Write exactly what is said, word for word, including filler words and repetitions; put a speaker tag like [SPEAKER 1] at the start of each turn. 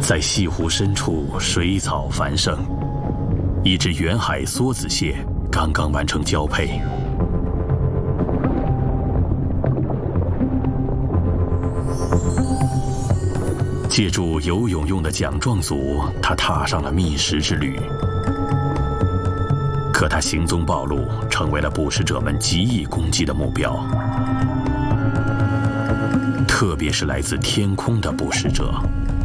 [SPEAKER 1] 在西湖深处，水草繁盛，一只远海梭子蟹刚刚完成交配。借助游泳用的桨状组，他踏上了觅食之旅。可他行踪暴露，成为了捕食者们极易攻击的目标，特别是来自天空的捕食者。